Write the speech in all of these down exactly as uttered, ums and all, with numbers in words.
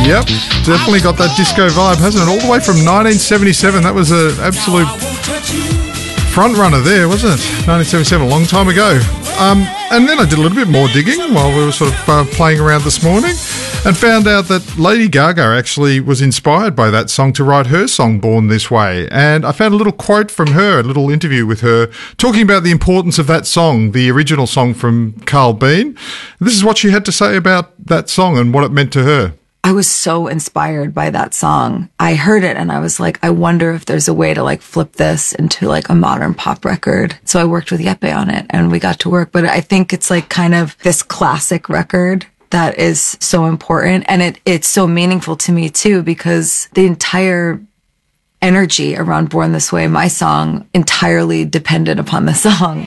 Yep, definitely got that disco vibe, hasn't it? All the way from nineteen seventy-seven. That was an absolute front runner there, wasn't it? nineteen seventy-seven, a long time ago. Um, and then I did a little bit more digging while we were sort of uh, playing around this morning and found out that Lady Gaga actually was inspired by that song to write her song Born This Way. And I found a little quote from her, a little interview with her, talking about the importance of that song, the original song from Carl Bean. This is what she had to say about that song and what it meant to her. I was so inspired by that song. I heard it and I was like, I wonder if there's a way to like flip this into like a modern pop record. So I worked with Yeppe on it and we got to work. But I think it's like kind of this classic record that is so important. And it it's so meaningful to me too, because the entire energy around Born This Way, my song, entirely depended upon the song.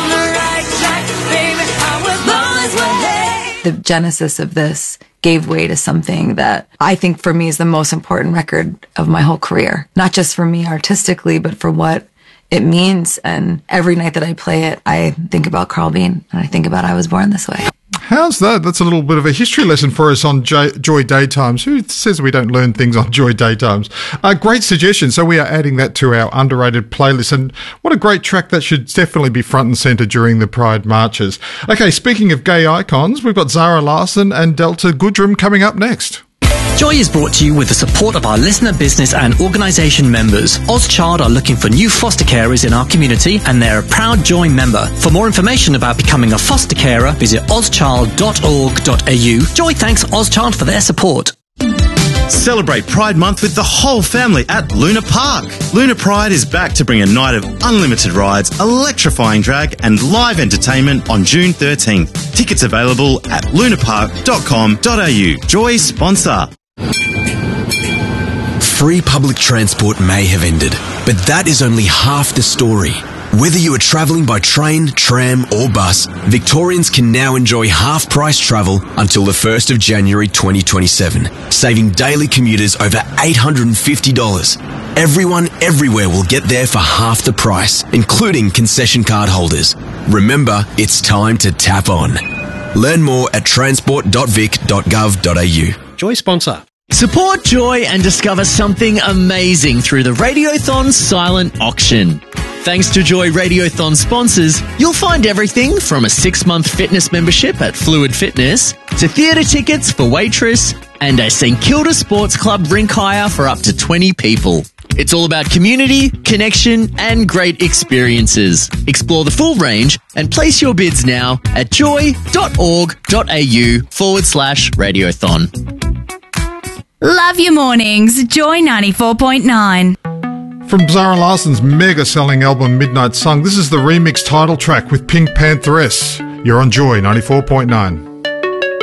The genesis of this gave way to something that I think for me is the most important record of my whole career. Not just for me artistically, but for what it means. And every night that I play it, I think about Carl Bean and I think about I Was Born This Way. How's that? That's a little bit of a history lesson for us on J- Joy Daytimes. Who says we don't learn things on Joy Daytimes? Uh, great suggestion. So we are adding that to our underrated playlist. And what a great track that should definitely be front and centre during the Pride marches. Okay, speaking of gay icons, we've got Zara Larsson and Delta Goodrum coming up next. Joy is brought to you with the support of our listener business and organisation members. Ozchild are looking for new foster carers in our community and they're a proud Joy member. For more information about becoming a foster carer, visit ozchild dot org dot a u. Joy thanks Ozchild for their support. Celebrate Pride Month with the whole family at Luna Park. Luna Pride is back to bring a night of unlimited rides, electrifying drag and live entertainment on June thirteenth. Tickets available at lunapark dot com dot a u. Joy sponsor. Free public transport may have ended, but that is only half the story. Whether you are travelling by train, tram or bus, Victorians can now enjoy half-price travel until the first of January twenty twenty-seven, saving daily commuters over eight hundred fifty dollars. Everyone everywhere will get there for half the price, including concession card holders. Remember, it's time to tap on. Learn more at transport dot vic dot gov dot a u. Joy sponsor. Support Joy and discover something amazing through the Radiothon silent auction. Thanks to Joy Radiothon sponsors, you'll find everything from a six-month fitness membership at Fluid Fitness to theatre tickets for Waitress and a St Kilda Sports Club rink hire for up to twenty people. It's all about community, connection and great experiences. Explore the full range and place your bids now at joy dot org dot a u forward slash radiothon. Love your mornings. Joy ninety-four point nine. From Zara Larsson's mega-selling album Midnight Song, this is the remix title track with Pink Pantheress. You're on Joy ninety-four point nine.